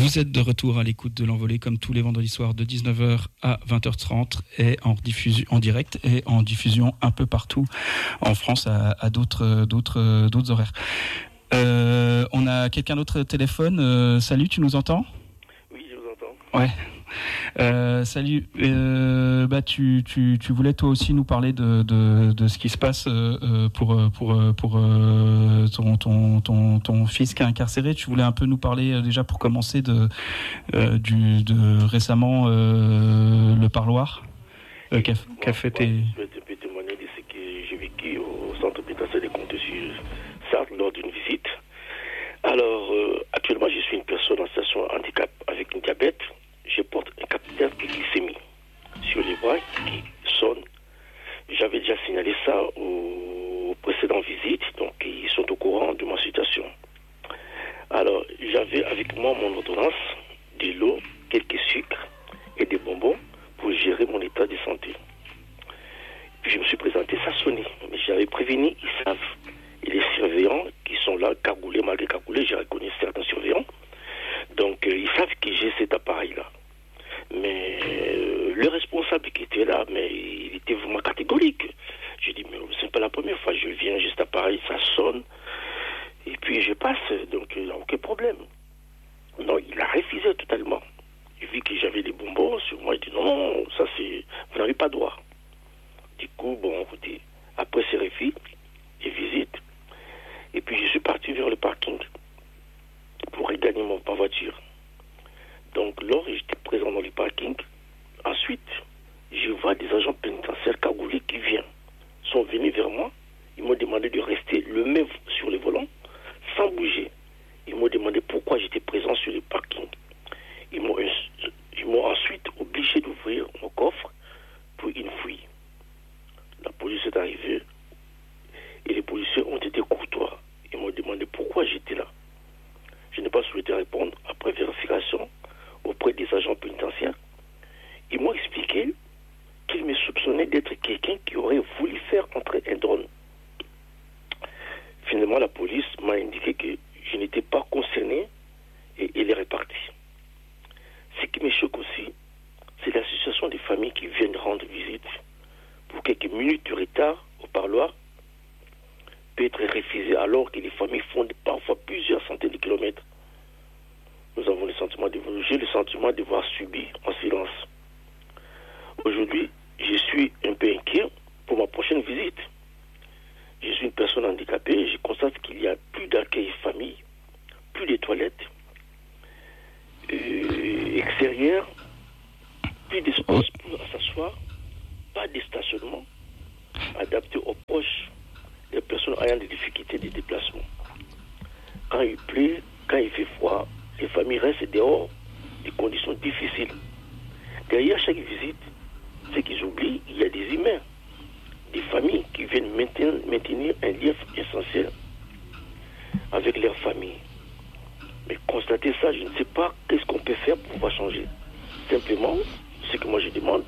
Vous êtes de retour à l'écoute de l'Envolée comme tous les vendredis soirs de 19h à 20h30 et en direct et en diffusion un peu partout en France à d'autres horaires. On a quelqu'un d'autre au téléphone. Salut, tu nous entends ? Oui, je vous entends. Ouais. Salut. Tu voulais toi aussi nous parler de ce qui se passe pour ton fils qui est incarcéré. Tu voulais un peu nous parler déjà pour commencer de récemment le parloir qu'a fait tes... Je vais un peu témoigner de ce que j'ai vécu au centre pénitentiaire des Comptes sur Sarthe lors d'une visite. Alors, actuellement, je suis une personne en situation de handicap avec une diabète. Je porte un capteur de glycémie sur les bras qui sonne. J'avais déjà signalé ça aux précédentes visites, donc ils sont au courant de ma situation. Alors, j'avais avec moi mon ordonnance, de l'eau, quelques sucres et des bonbons pour gérer mon état de santé. Puis je me suis présenté, ça sonnait. Mais j'avais prévenu, ils savent. Et les surveillants qui sont là, cagoulés, malgré cagoulés, j'ai reconnu certains surveillants. Donc, ils savent que j'ai cet appareil-là. Mais le responsable qui était là, mais il était vraiment catégorique. Je dis, mais c'est pas la première fois, je viens, j'ai cet appareil, ça sonne, et puis je passe, donc il n'y a aucun problème. Non, il a refusé totalement. Il vit que j'avais des bonbons sur moi, il dit, non, ça c'est, vous n'avez pas droit. Du coup, bon, écoutez, après ces refus, et visite, et puis je suis parti vers le parking pour regagner ma voiture. Donc, lors j'étais présent dans le parking, ensuite, je vois des agents pénitentiaires cagoulés qui viennent. Ils sont venus vers moi, ils m'ont demandé de rester le même sur le volant, sans bouger. Ils m'ont demandé pourquoi j'étais présent sur le parking. Ils m'ont ensuite obligé d'ouvrir mon coffre pour une fouille. La police est arrivée et les policiers ont été courtois. Ils m'ont demandé pourquoi j'étais là. Je n'ai pas souhaité répondre. Après vérification auprès des agents pénitentiaires, ils m'ont expliqué qu'ils me soupçonnaient d'être quelqu'un qui aurait voulu faire entrer un drone. Finalement, la police m'a indiqué que je n'étais pas concerné et elle est repartie. Ce qui me choque aussi, c'est l'association des familles qui viennent rendre visite pour quelques minutes de retard au parloir peut être refusé alors que les familles font parfois plusieurs centaines de kilomètres. J'ai le sentiment d'avoir subi en silence. Aujourd'hui, je suis un peu inquiet pour ma prochaine visite. Je suis une personne handicapée et je constate qu'il y a plus d'accueil famille, plus de toilettes, extérieures, plus d'espace pour s'asseoir, pas de stationnement adapté aux proches des personnes ayant des difficultés de déplacement. Quand il pleut, quand il fait froid, les familles restent dehors, des conditions difficiles. Derrière chaque visite, ce qu'ils oublient, il y a des humains, des familles qui viennent maintenir un lien essentiel avec leur famille. Mais constater ça, je ne sais pas qu'est-ce qu'on peut faire pour pouvoir changer. Simplement, ce que moi je demande,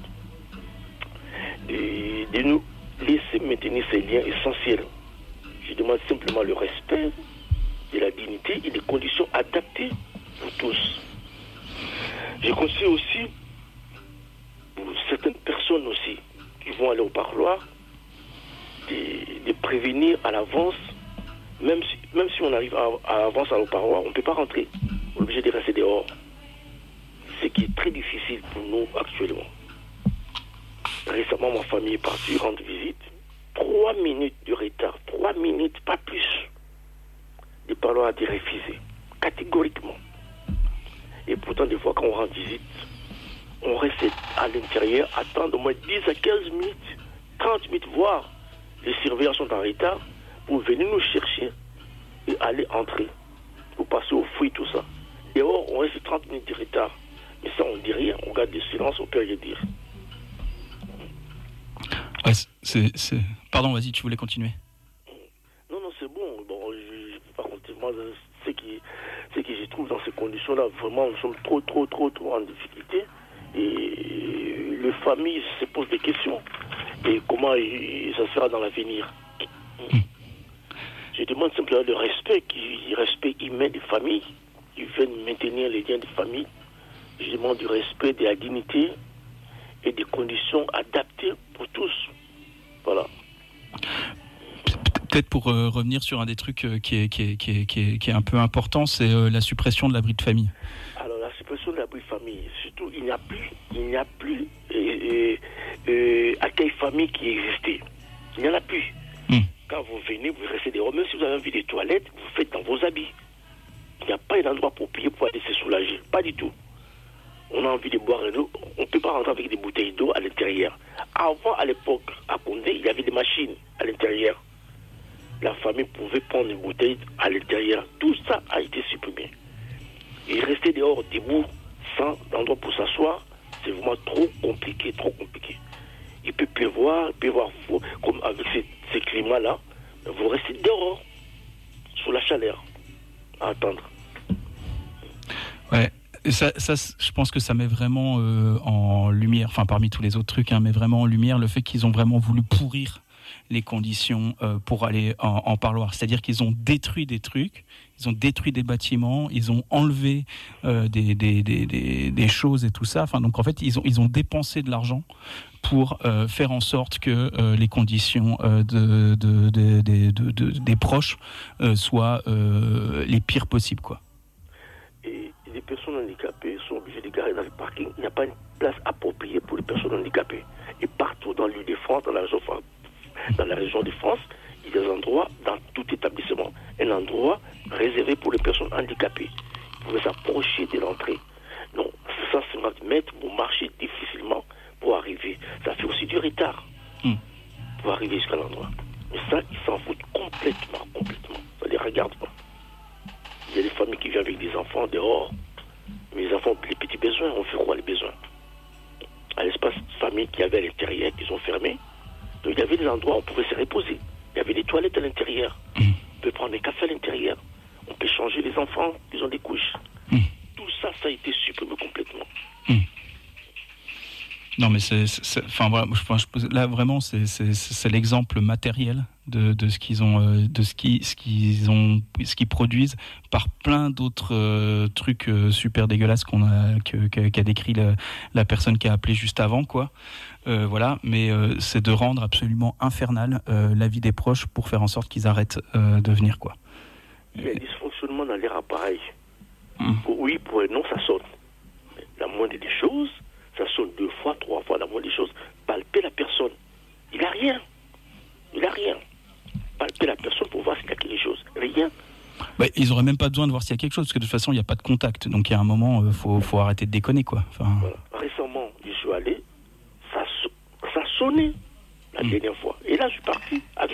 de nous laisser maintenir ces liens essentiels. Je demande simplement le respect de la dignité et des conditions adaptées pour tous. Je conseille aussi pour certaines personnes aussi qui vont aller au parloir de prévenir à l'avance, même si on arrive à l'avance au parloir, on ne peut pas rentrer. On est obligé de rester dehors. Ce qui est très difficile pour nous actuellement. Récemment, ma famille est partie rendre visite. 3 minutes de retard, 3 minutes, pas plus. Le parloir a été refusé, catégoriquement. Et pourtant, des fois, quand on rend visite, on reste à l'intérieur, attendre au moins 10 à 15 minutes, 30 minutes, voire les surveillants sont en retard pour venir nous chercher et aller entrer, pour passer au fouilles, tout ça. Dehors, on reste 30 minutes de retard. Mais ça, on ne dit rien, on garde le silence, on peut rien dire. Ouais, Pardon, vas-y, tu voulais continuer. Non, c'est bon. Bon, je ne peux pas continuer. Moi, ce que je trouve dans ces conditions-là, vraiment, nous sommes trop en difficulté. Et les familles se posent des questions. Et comment ça sera dans l'avenir. Je demande simplement le respect humain des familles ils veulent maintenir les liens de famille. Je demande du respect, de la dignité et des conditions adaptées pour tous. Voilà. Peut-être pour revenir sur un des trucs qui est un peu important, c'est la suppression de l'abri de famille. Alors la suppression de l'abri de famille, surtout il n'y a plus accueil famille qui existait. Il n'y en a plus. Quand vous venez, vous restez dehors. Même si vous avez envie des toilettes, vous faites dans vos habits. Il n'y a pas un endroit approprié pour aller se soulager. Pas du tout. On a envie de boire de l'eau. On ne peut pas rentrer avec des bouteilles d'eau à l'intérieur. Avant, à l'époque, à Condé, il y avait des machines à l'intérieur. La famille pouvait prendre une bouteille à l'intérieur. Tout ça a été supprimé. Et rester dehors, debout, sans endroit pour s'asseoir, c'est vraiment trop compliqué, trop compliqué. Il peut pleuvoir fou, comme avec ces climats-là. Vous restez dehors, sous la chaleur, à attendre. Ouais. Ça, je pense que ça met vraiment en lumière, enfin parmi tous les autres trucs, met vraiment en lumière le fait qu'ils ont vraiment voulu pourrir les conditions pour aller en parloir. C'est-à-dire qu'ils ont détruit des trucs, ils ont détruit des bâtiments, ils ont enlevé des choses et tout ça. Enfin, donc en fait, ils ont dépensé de l'argent pour faire en sorte que les conditions des proches soient les pires possibles, quoi. Et les personnes handicapées sont obligées de garer dans le parking. Il n'y a pas une place appropriée pour les personnes handicapées. Et partout dans l'Île-de-France, dans la région de France, il y a des endroits dans tout établissement. Un endroit réservé pour les personnes handicapées. Vous pouvez s'approcher de l'entrée. Non, 150 mètres, vous marchez difficilement pour arriver. Ça fait aussi du retard pour arriver jusqu'à l'endroit. Mais ça, ils s'en foutent complètement. Ça les regarde pas. Il y a des familles qui vivent avec des enfants dehors. Mais les enfants ont les petits besoins. On fait quoi les besoins? À l'espace famille qu'il y avait à l'intérieur, qu'ils ont fermé. Donc il y avait des endroits où on pouvait se reposer. Il y avait des toilettes à l'intérieur. On peut prendre des cafés à l'intérieur. On peut changer les enfants, ils ont des couches. Tout ça, ça a été supprimé complètement. Non, mais enfin voilà, là vraiment, c'est l'exemple matériel de ce qu'ils ont, de ce qu'ils produisent par plein d'autres trucs super dégueulasses qu'a décrit la personne qui a appelé juste avant, quoi. Voilà, mais c'est de rendre absolument infernal la vie des proches pour faire en sorte qu'ils arrêtent de venir, quoi. Il y a un dysfonctionnement dans les appareils. Oui, pour un non, ça sonne. Mais la moindre des choses, ça sonne 2 fois, 3 fois, la moindre des choses. Palper la personne. Il n'a rien. Palper la personne pour voir s'il y a quelque chose. Rien. Bah, ils n'auraient même pas besoin de voir s'il y a quelque chose, parce que de toute façon, il n'y a pas de contact. Donc, il y a un moment, faut arrêter de déconner, quoi. Enfin... Voilà. Récemment, je suis allé, ça sonnait la dernière fois. Et là, je suis parti avec